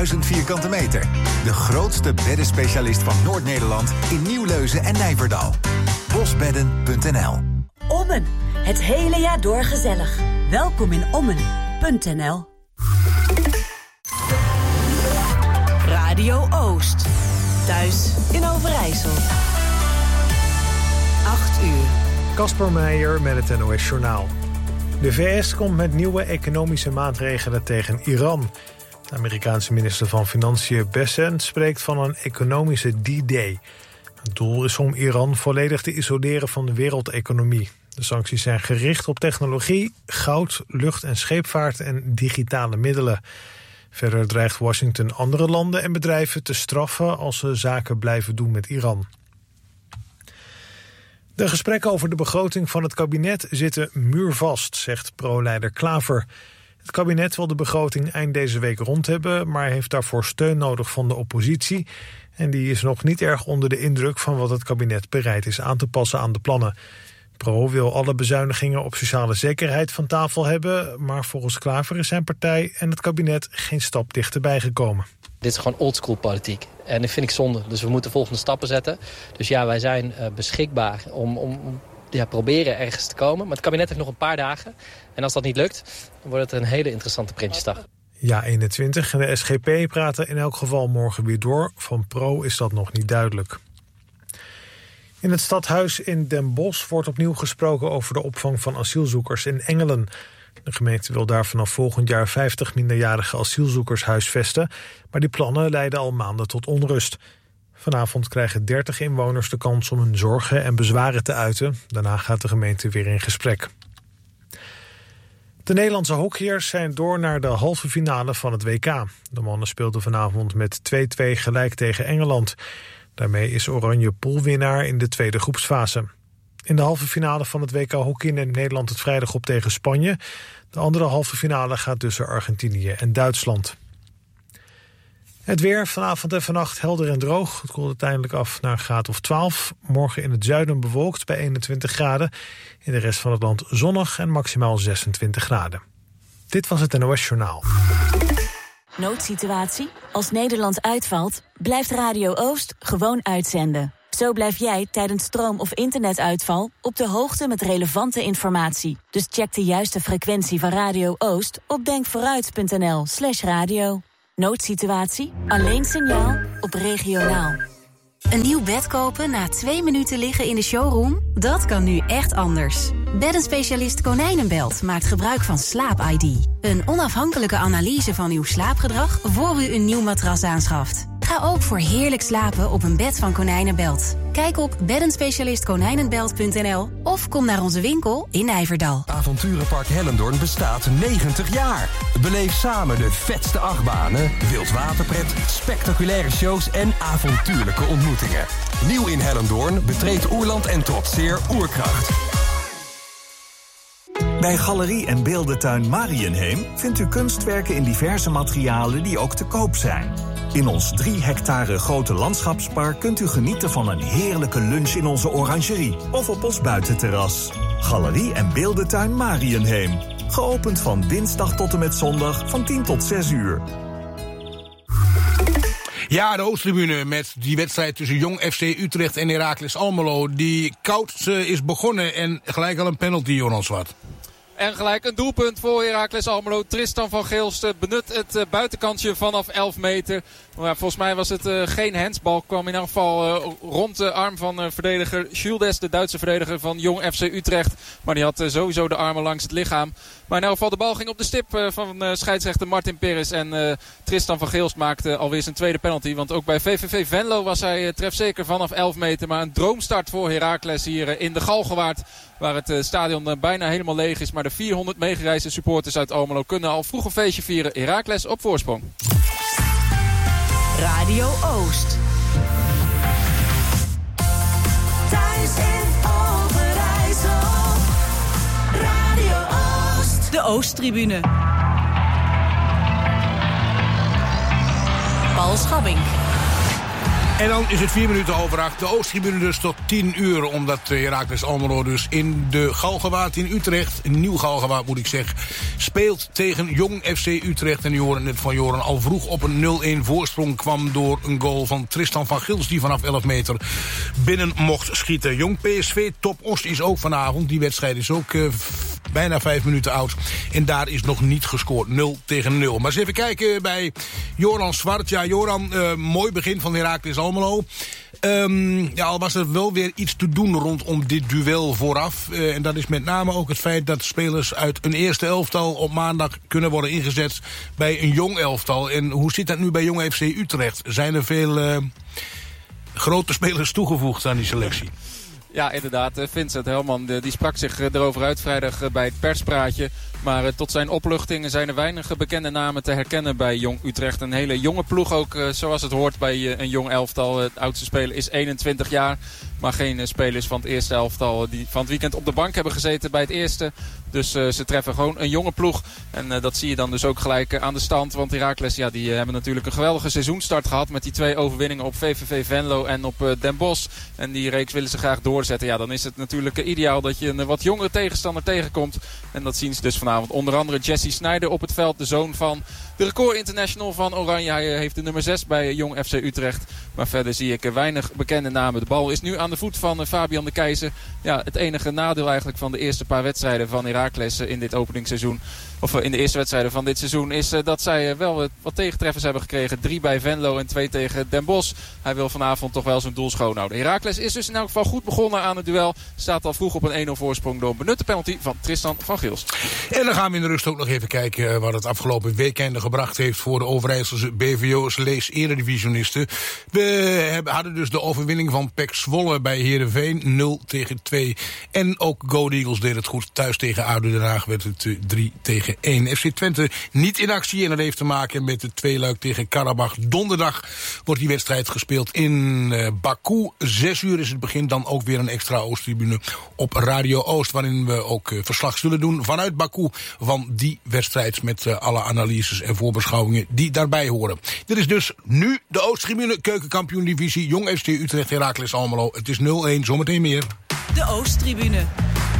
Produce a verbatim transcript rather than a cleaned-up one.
duizend vierkante meter. De grootste beddenspecialist van Noord-Nederland in Nieuwleuzen en Nijverdal. bosbedden punt n l. Ommen. Het hele jaar door gezellig. Welkom in ommen punt n l. Radio Oost. Thuis in Overijssel. acht uur. Kasper Meijer met het N O S Journaal. De V S komt met nieuwe economische maatregelen tegen Iran. De Amerikaanse minister van Financiën Bessent spreekt van een economische D-Day. Het doel is om Iran volledig te isoleren van de wereldeconomie. De sancties zijn gericht op technologie, goud, lucht- en scheepvaart en digitale middelen. Verder dreigt Washington andere landen en bedrijven te straffen als ze zaken blijven doen met Iran. De gesprekken over de begroting van het kabinet zitten muurvast, zegt pro-leider Klaver. Het kabinet wil de begroting eind deze week rond hebben, maar heeft daarvoor steun nodig van de oppositie. En die is nog niet erg onder de indruk van wat het kabinet bereid is aan te passen aan de plannen. Pro wil alle bezuinigingen op sociale zekerheid van tafel hebben, maar volgens Klaver is zijn partij en het kabinet geen stap dichterbij gekomen. Dit is gewoon oldschool politiek en dat vind ik zonde. Dus we moeten volgende stappen zetten. Dus ja, wij zijn uh, beschikbaar om, om ja, proberen ergens te komen. Maar het kabinet heeft nog een paar dagen. En als dat niet lukt, dan wordt het een hele interessante Prinsjesdag. Ja, eenentwintig en de S G P praten in elk geval morgen weer door. Van Pro is dat nog niet duidelijk. In het stadhuis in Den Bosch wordt opnieuw gesproken over de opvang van asielzoekers in Engelen. De gemeente wil daar vanaf volgend jaar vijftig minderjarige asielzoekers huisvesten, maar die plannen leiden al maanden tot onrust. Vanavond krijgen dertig inwoners de kans om hun zorgen en bezwaren te uiten. Daarna gaat de gemeente weer in gesprek. De Nederlandse hockeyers zijn door naar de halve finale van het W K. De mannen speelden vanavond met twee-twee gelijk tegen Engeland. Daarmee is Oranje poolwinnaar in de tweede groepsfase. In de halve finale van het W K hockey neemt Nederland het vrijdag op tegen Spanje. De andere halve finale gaat tussen Argentinië en Duitsland. Het weer vanavond en vannacht helder en droog. Het koelt uiteindelijk af naar een graad of twaalf. Morgen in het zuiden bewolkt bij eenentwintig graden. In de rest van het land zonnig en maximaal zesentwintig graden. Dit was het N O S Journaal. Noodsituatie? Als Nederland uitvalt, blijft Radio Oost gewoon uitzenden. Zo blijf jij tijdens stroom- of internetuitval op de hoogte met relevante informatie. Dus check de juiste frequentie van Radio Oost op denkvooruit.nl slash radio. Noodsituatie? Alleen signaal op regionaal. Een nieuw bed kopen na twee minuten liggen in de showroom? Dat kan nu echt anders. Beddenspecialist Konijnenbelt maakt gebruik van Slaap I D. Een onafhankelijke analyse van uw slaapgedrag voor u een nieuw matras aanschaft. Ga ook voor heerlijk slapen op een bed van Konijnenbelt. Kijk op beddenspecialist konijnenbelt punt n l of kom naar onze winkel in Nijverdal. Avonturenpark Hellendoorn bestaat negentig jaar. Beleef samen de vetste achtbanen, wildwaterpret, spectaculaire shows en avontuurlijke ontmoetingen. Nieuw in Hellendoorn betreedt Oerland en trotseer Oerkracht. Bij Galerie en Beeldentuin Mariënheem vindt u kunstwerken in diverse materialen die ook te koop zijn. In ons drie hectare grote landschapspark kunt u genieten van een heerlijke lunch in onze orangerie of op ons buitenterras. Galerie en Beeldentuin Mariënheem. Geopend van dinsdag tot en met zondag van tien tot zes uur. Ja, de Oosttribune met die wedstrijd tussen Jong F C Utrecht en Heracles Almelo. Die koud is begonnen en gelijk al een penalty, Jonas Zwart. En gelijk een doelpunt voor Heracles Almelo. Tristan van Geelst benut het uh, buitenkantje vanaf elf meter. Maar volgens mij was het uh, geen handsbal. Kwam in elk geval uh, rond de arm van uh, verdediger Schuldes, de Duitse verdediger van Jong F C Utrecht. Maar die had uh, sowieso de armen langs het lichaam. Maar in elk geval de bal ging op de stip uh, van uh, scheidsrechter Martin Perez. En uh, Tristan van Geelst maakte alweer zijn tweede penalty. Want ook bij V V V Venlo was hij uh, trefzeker vanaf elf meter. Maar een droomstart voor Heracles hier uh, in de Galgenwaard. Waar het uh, stadion uh, bijna helemaal leeg is. Maar de vierhonderd meegereisde supporters uit Almelo kunnen al vroeg een feestje vieren. Heracles op voorsprong. Radio Oost. Thuis in Overijssel. Radio Oost. De Oosttribune. Paul Schabbing. En dan is het vier minuten over acht. De Oosttribune dus tot tien uur. Omdat Heracles Almelo dus in de Galgenwaard in Utrecht... Nieuw Galgenwaard moet ik zeggen... speelt tegen Jong F C Utrecht. En die horen net van Joran al vroeg op een nul-een voorsprong... kwam door een goal van Tristan van Gils... die vanaf elf meter binnen mocht schieten. Jong P S V Top Os is ook vanavond. Die wedstrijd is ook uh, bijna vijf minuten oud. En daar is nog niet gescoord. nul tegen nul. Maar eens even kijken bij Joran Zwart. Ja, Joran, uh, mooi begin van Heracles Almelo. Um, ja, al was er wel weer iets te doen rondom dit duel vooraf. Uh, en dat is met name ook het feit dat spelers uit een eerste elftal op maandag kunnen worden ingezet bij een jong elftal. En hoe zit dat nu bij Jong F C Utrecht? Zijn er veel uh, grote spelers toegevoegd aan die selectie? Ja, inderdaad. Vincent Helman die sprak zich erover uit vrijdag bij het perspraatje. Maar tot zijn opluchting zijn er weinig bekende namen te herkennen bij Jong Utrecht. Een hele jonge ploeg ook, zoals het hoort bij een jong elftal. Het oudste speler is eenentwintig jaar. Maar geen spelers van het eerste elftal die van het weekend op de bank hebben gezeten bij het eerste. Dus uh, ze treffen gewoon een jonge ploeg. En uh, dat zie je dan dus ook gelijk uh, aan de stand. Want Heracles, ja, die uh, hebben natuurlijk een geweldige seizoenstart gehad. Met die twee overwinningen op V V V Venlo en op uh, Den Bosch. En die reeks willen ze graag doorzetten. Ja, dan is het natuurlijk uh, ideaal dat je een uh, wat jongere tegenstander tegenkomt. En dat zien ze dus vanavond. Onder andere Jesse Sneijder op het veld. De zoon van de record international van Oranje. Hij uh, heeft de nummer zes bij uh, Jong F C Utrecht. Maar verder zie ik uh, weinig bekende namen. De bal is nu aan de voet van uh, Fabian de Keizer. Ja, het enige nadeel eigenlijk van de eerste paar wedstrijden van Heracles in dit openingsseizoen, of in de eerste wedstrijden van dit seizoen, is uh, dat zij uh, wel uh, wat tegentreffers hebben gekregen. Drie bij Venlo en twee tegen Den Bosch. Hij wil vanavond toch wel zijn doel schoonhouden. Heracles is dus in elk geval goed begonnen aan het duel. Staat al vroeg op een één-nul voorsprong door een benutte penalty van Tristan van Gils. En dan gaan we in de rust ook nog even kijken wat het afgelopen weekend gebracht heeft voor de Overijsselse B V O's lees eredivisionisten. We hebben, hadden dus de overwinning van P E C Zwolle bij Heerenveen nul tegen twee. En ook Go Eagles deed het goed thuis tegen A D O Den Haag werd het drie tegen één. F C Twente niet in actie en dat heeft te maken met de tweeluik tegen Karabach. Donderdag wordt die wedstrijd gespeeld in uh, Baku. Zes uur is het begin, dan ook weer een extra Oosttribune op Radio Oost, waarin we ook uh, verslag zullen doen vanuit Baku van die wedstrijd met uh, alle analyses en voorbeschouwingen die daarbij horen. Dit is dus nu de Oosttribune Keukenkampioen-divisie Jong F C Utrecht Heracles Almelo. Het is nul-een, zometeen meer. De Oosttribune.